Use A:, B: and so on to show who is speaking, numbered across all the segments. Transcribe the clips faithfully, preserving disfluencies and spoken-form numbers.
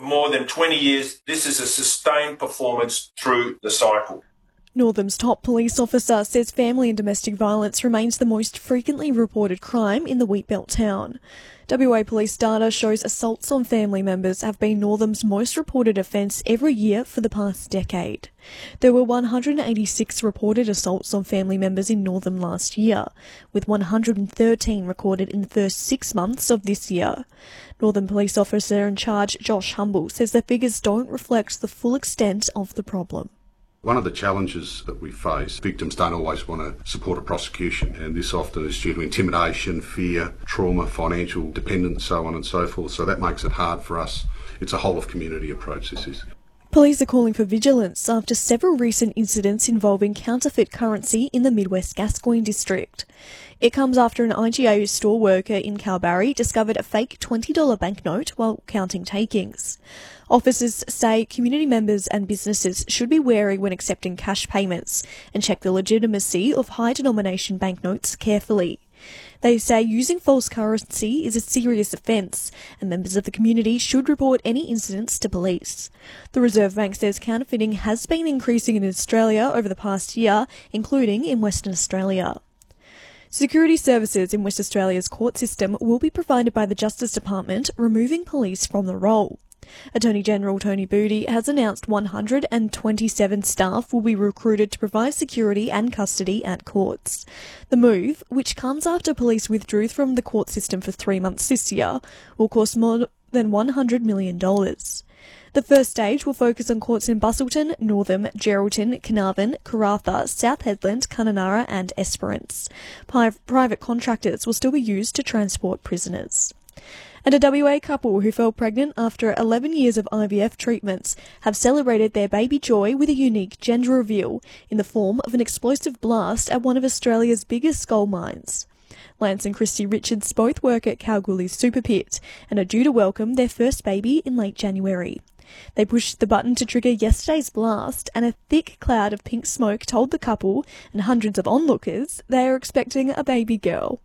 A: more than twenty years. This is a sustained performance through the cycle.
B: Northam's top police officer says family and domestic violence remains the most frequently reported crime in the Wheatbelt town. W A police data shows assaults on family members have been Northam's most reported offence every year for the past decade. There were one hundred eighty-six reported assaults on family members in Northam last year, with one hundred thirteen recorded in the first six months of this year. Northam Police Officer in charge Josh Humble says the figures don't reflect the full extent of the problem.
C: One of the challenges that we face, victims don't always want to support a prosecution, and this often is due to intimidation, fear, trauma, financial dependence, so on and so forth. So that makes it hard for us. It's a whole of community approach, this is.
B: Police are calling for vigilance after several recent incidents involving counterfeit currency in the Midwest Gascoyne district. It comes after an I G A store worker in Kalbarri discovered a fake twenty dollars banknote while counting takings. Officers say community members and businesses should be wary when accepting cash payments and check the legitimacy of high-denomination banknotes carefully. They say using false currency is a serious offence and members of the community should report any incidents to police. The Reserve Bank says counterfeiting has been increasing in Australia over the past year, including in Western Australia. Security services in West Australia's court system will be provided by the Justice Department, removing police from the role. Attorney General Tony Booty has announced one hundred twenty-seven staff will be recruited to provide security and custody at courts. The move, which comes after police withdrew from the court system for three months this year, will cost more than one hundred million dollars. The first stage will focus on courts in Busselton, Northam, Geraldton, Carnarvon, Karratha, South Hedland, Kununurra and Esperance. Pri- private contractors will still be used to transport prisoners. And a W A couple who fell pregnant after eleven years of I V F treatments have celebrated their baby joy with a unique gender reveal in the form of an explosive blast at one of Australia's biggest gold mines. Lance and Christy Richards both work at Kalgoorlie's Super Pit and are due to welcome their first baby in late January. They pushed the button to trigger yesterday's blast, and a thick cloud of pink smoke told the couple and hundreds of onlookers they are expecting a baby girl.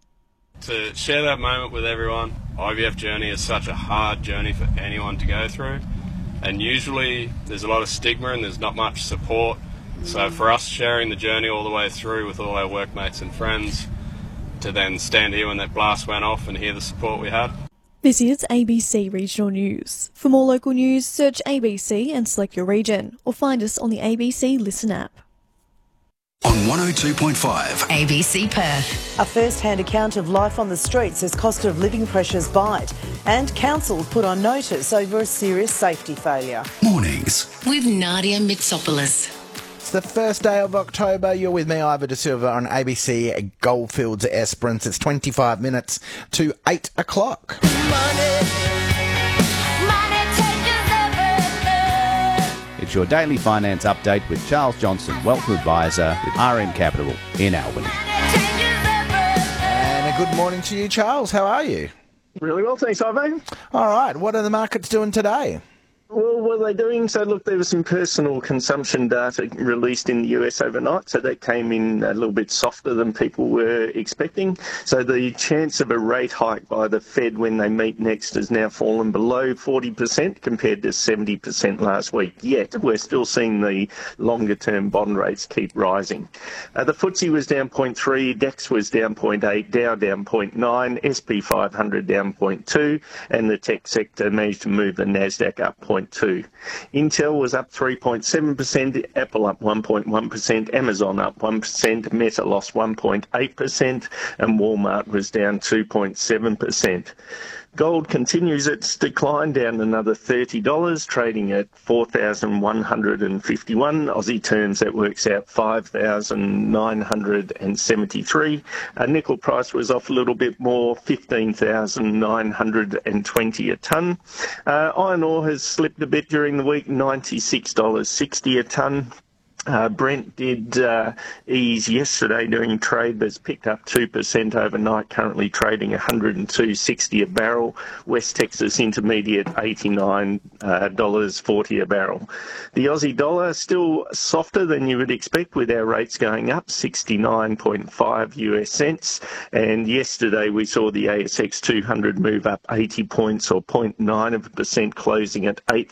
D: To share that moment with everyone, I V F journey is such a hard journey for anyone to go through, and usually there's a lot of stigma and there's not much support. So for us sharing the journey all the way through with all our workmates and friends, to then stand here when that blast went off and hear the support we had.
B: This is A B C Regional News. For more local news, search A B C and select your region, or find us on the A B C Listen app.
E: On one oh two point five
F: A B C Perth.
G: A first-hand account of life on the streets as cost of living pressures bite, and council put on notice over a serious safety failure.
E: Mornings
F: With Nadia Mitsopoulos.
H: It's the first day of October. You're with me, Ivor De Silva, on A B C Goldfields Esperance. It's twenty-five minutes to eight o'clock.
I: Money.
J: It's your daily finance update with Charles Johnson, Wealth Advisor with R M Capital in Albany.
H: And a good morning to you, Charles. How are you?
K: Really well, thanks, Ivor.
H: All right. What are the markets doing today?
K: Well, what are they doing? So, look, there was some personal consumption data released in the U S overnight, so that came in a little bit softer than people were expecting. So the chance of a rate hike by the Fed when they meet next has now fallen below forty percent compared to seventy percent last week. Yet, we're still seeing the longer-term bond rates keep rising. Uh, the F T S E was down zero point three, DAX was down zero point eight, Dow down zero point nine, S P five hundred down zero point two, and the tech sector managed to move the NASDAQ up zero point two. Intel was up three point seven percent, Apple up one point one percent, Amazon up one percent, Meta lost one point eight percent, and Walmart was down two point seven percent. Gold continues its decline, down another thirty dollars, trading at four thousand one hundred fifty-one. Aussie terms, that works out five thousand nine hundred seventy-three. Uh, nickel price was off a little bit more, fifteen thousand nine hundred twenty a tonne. Uh, iron ore has slipped a bit during the week, ninety-six dollars sixty a tonne. Uh, Brent did uh, ease yesterday during trade, but it's picked up two percent overnight, currently trading one hundred two dollars sixty a barrel. West Texas Intermediate, eighty-nine dollars forty a barrel. The Aussie dollar still softer than you would expect, with our rates going up sixty-nine point five US cents. And yesterday we saw the A S X two hundred move up eighty points, or zero point nine of a percent, closing at eight